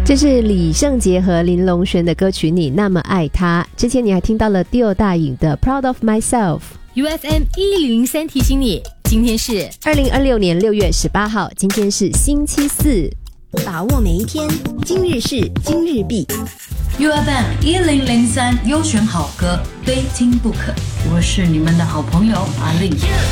这是李圣杰和林隆璇的歌曲《你那么爱他》。之前你还听到了 Dio 大颖的 Proud of Myself。UFM 1003提醒你，今天是2026年6月18号，今天是星期四， 把握每一天，今日事今日毕。 UFM 1003优选好歌，非听不可。我是你们的好朋友阿令。